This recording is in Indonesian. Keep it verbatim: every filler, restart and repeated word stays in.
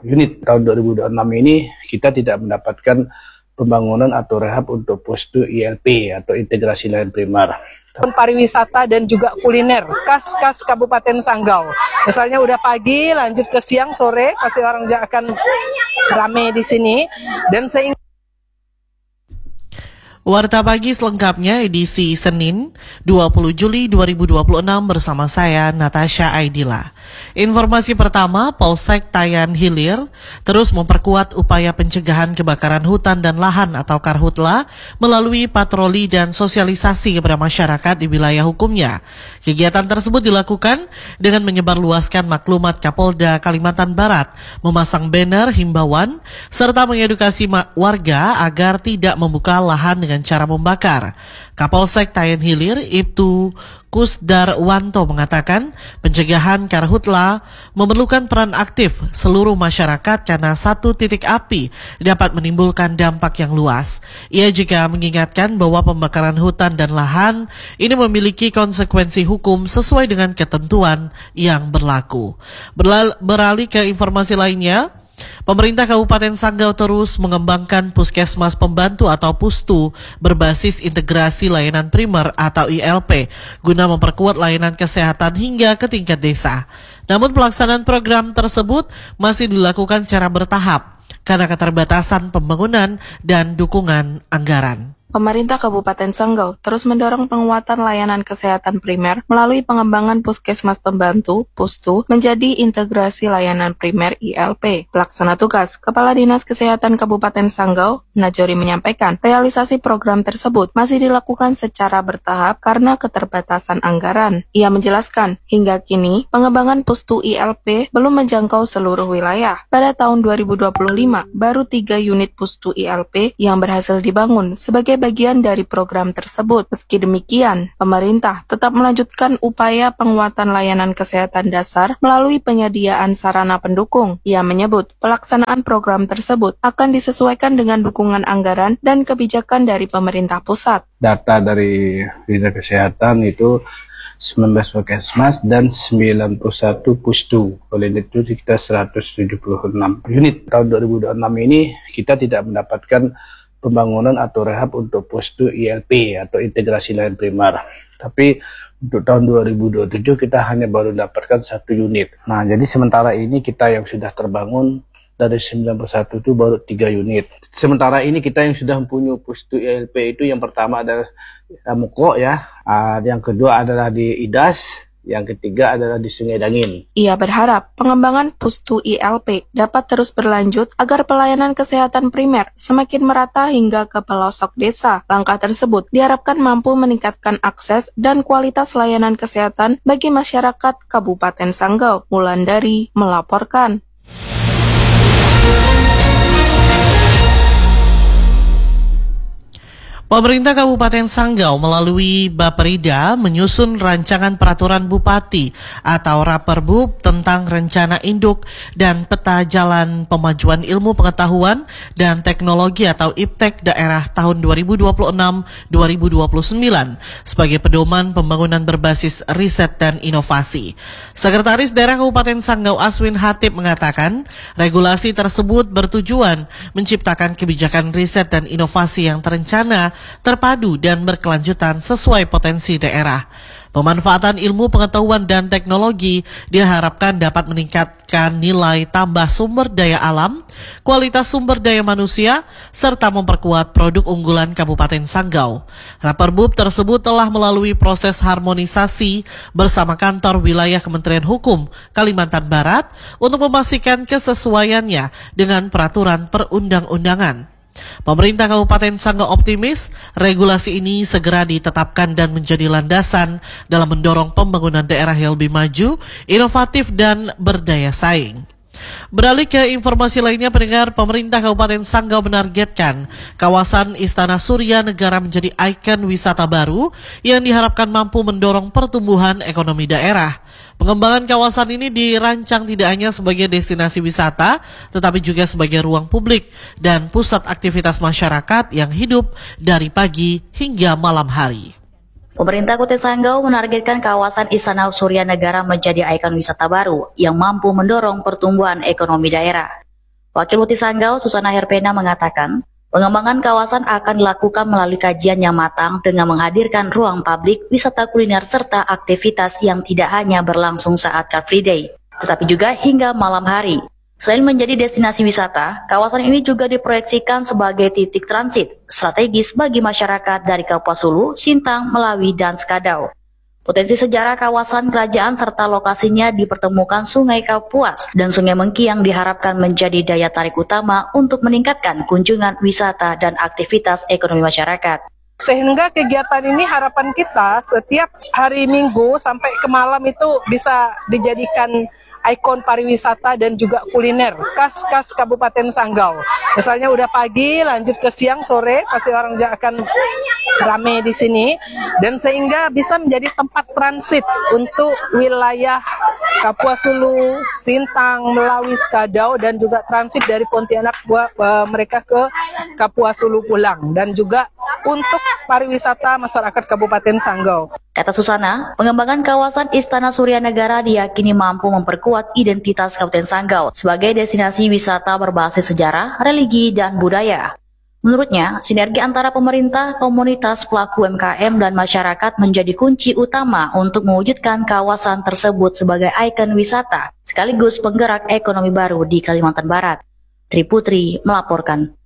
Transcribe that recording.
unit. Tahun dua ribu dua puluh enam ini kita tidak mendapatkan pembangunan atau rehab untuk postu I L P atau integrasi layanan primer. Pariwisata dan juga kuliner khas-khas Kabupaten Sanggau. Misalnya udah pagi, lanjut ke siang, sore, pasti orang akan ramai di sini. Dan saya Warta Pagi selengkapnya edisi Senin dua puluh Juli dua ribu dua puluh enam bersama saya Natasha Aidila. Informasi pertama, Polsek Tayan Hilir terus memperkuat upaya pencegahan kebakaran hutan dan lahan atau Karhutla melalui patroli dan sosialisasi kepada masyarakat di wilayah hukumnya. Kegiatan tersebut dilakukan dengan menyebarluaskan maklumat Kapolda Kalimantan Barat, memasang banner himbauan serta mengedukasi warga agar tidak membuka lahan dengan cara membakar. Kapolsek Tayan Hilir Ibtu Kusdarwanto mengatakan pencegahan karhutla memerlukan peran aktif seluruh masyarakat karena satu titik api dapat menimbulkan dampak yang luas. Ia juga mengingatkan bahwa pembakaran hutan dan lahan ini memiliki konsekuensi hukum sesuai dengan ketentuan yang berlaku. Berlal- beralih ke informasi lainnya, pemerintah Kabupaten Sanggau terus mengembangkan Puskesmas Pembantu atau Pustu berbasis integrasi layanan primer atau I L P guna memperkuat layanan kesehatan hingga ke tingkat desa. Namun pelaksanaan program tersebut masih dilakukan secara bertahap karena keterbatasan pembangunan dan dukungan anggaran. Pemerintah Kabupaten Sanggau terus mendorong penguatan layanan kesehatan primer melalui pengembangan Puskesmas Pembantu (Pustu) menjadi integrasi layanan primer I L P. Pelaksana tugas Kepala Dinas Kesehatan Kabupaten Sanggau, Najori, menyampaikan realisasi program tersebut masih dilakukan secara bertahap karena keterbatasan anggaran. Ia menjelaskan, hingga kini pengembangan Pustu I L P belum menjangkau seluruh wilayah. Pada tahun dua ribu dua puluh lima, baru tiga unit Pustu I L P yang berhasil dibangun sebagai bagian dari program tersebut. Meski demikian, pemerintah tetap melanjutkan upaya penguatan layanan kesehatan dasar melalui penyediaan sarana pendukung. Ia menyebut pelaksanaan program tersebut akan disesuaikan dengan dukungan anggaran dan kebijakan dari pemerintah pusat. Data dari Dinas Kesehatan itu sembilan belas Puskesmas dan sembilan puluh satu Pustu. Oleh itu kita seratus tujuh puluh enam unit. Tahun dua ribu dua puluh enam ini kita tidak mendapatkan pembangunan atau rehab untuk postu I L P atau integrasi layanan primer. Tapi untuk tahun dua ribu dua puluh tujuh kita hanya baru mendapatkan satu unit. Nah, jadi sementara ini kita yang sudah terbangun dari sembilan puluh satu itu baru tiga unit. Sementara ini kita yang sudah mempunyai postu I L P itu yang pertama adalah Muko ya, uh, yang kedua adalah di Idas, yang ketiga adalah di Sungai Dangin. Ia berharap pengembangan Pustu I L P dapat terus berlanjut agar pelayanan kesehatan primer semakin merata hingga ke pelosok desa. Langkah tersebut diharapkan mampu meningkatkan akses dan kualitas layanan kesehatan bagi masyarakat Kabupaten Sanggau. Wulandari melaporkan. Pemerintah Kabupaten Sanggau melalui Baperida menyusun rancangan peraturan bupati atau Raperbub tentang rencana induk dan peta jalan pemajuan ilmu pengetahuan dan teknologi atau I P T E K daerah tahun dua ribu dua puluh enam sampai dua ribu dua puluh sembilan sebagai pedoman pembangunan berbasis riset dan inovasi. Sekretaris Daerah Kabupaten Sanggau Aswin Hatip mengatakan regulasi tersebut bertujuan menciptakan kebijakan riset dan inovasi yang terencana, terpadu dan berkelanjutan sesuai potensi daerah. Pemanfaatan ilmu pengetahuan dan teknologi diharapkan dapat meningkatkan nilai tambah sumber daya alam, kualitas sumber daya manusia, serta memperkuat produk unggulan Kabupaten Sanggau. Raperbub tersebut telah melalui proses harmonisasi bersama kantor wilayah Kementerian Hukum Kalimantan Barat untuk memastikan kesesuaiannya dengan peraturan perundang-undangan. Pemerintah Kabupaten Sanggau optimis regulasi ini segera ditetapkan dan menjadi landasan dalam mendorong pembangunan daerah yang lebih maju, inovatif, dan berdaya saing. Beralih ke informasi lainnya, pendengar, pemerintah Kabupaten Sanggau menargetkan kawasan Istana Surya Negara menjadi ikon wisata baru yang diharapkan mampu mendorong pertumbuhan ekonomi daerah. Pengembangan kawasan ini dirancang tidak hanya sebagai destinasi wisata, tetapi juga sebagai ruang publik dan pusat aktivitas masyarakat yang hidup dari pagi hingga malam hari. Pemerintah Kota Sanggau menargetkan kawasan Istana Surya Negara menjadi ikon wisata baru yang mampu mendorong pertumbuhan ekonomi daerah. Wakil Bupati Sanggau, Susana Herpena mengatakan, pengembangan kawasan akan dilakukan melalui kajian yang matang dengan menghadirkan ruang publik, wisata kuliner, serta aktivitas yang tidak hanya berlangsung saat Car Free Day, tetapi juga hingga malam hari. Selain menjadi destinasi wisata, kawasan ini juga diproyeksikan sebagai titik transit strategis bagi masyarakat dari Kapuas Hulu, Sintang, Melawi, dan Skadau. Potensi sejarah kawasan kerajaan serta lokasinya dipertemukan Sungai Kapuas dan Sungai Mengki yang diharapkan menjadi daya tarik utama untuk meningkatkan kunjungan wisata dan aktivitas ekonomi masyarakat. Sehingga kegiatan ini harapan kita setiap hari Minggu sampai ke malam itu bisa dijadikan ikon pariwisata dan juga kuliner khas-khas Kabupaten Sanggau. Misalnya udah pagi, lanjut ke siang, sore, pasti orang akan ramai di sini, dan sehingga bisa menjadi tempat transit untuk wilayah Kapuas Hulu, Sintang, Melawi, Skadau, dan juga transit dari Pontianak buat uh, mereka ke Kapuas Hulu pulang, dan juga untuk pariwisata masyarakat Kabupaten Sanggau. Kata Susana, pengembangan kawasan Istana Surya Negara diyakini mampu memperkuat identitas Kabupaten Sanggau sebagai destinasi wisata berbasis sejarah, religi, dan budaya. Menurutnya, sinergi antara pemerintah, komunitas, pelaku U M K M, dan masyarakat menjadi kunci utama untuk mewujudkan kawasan tersebut sebagai ikon wisata, sekaligus penggerak ekonomi baru di Kalimantan Barat. Tri Putri melaporkan.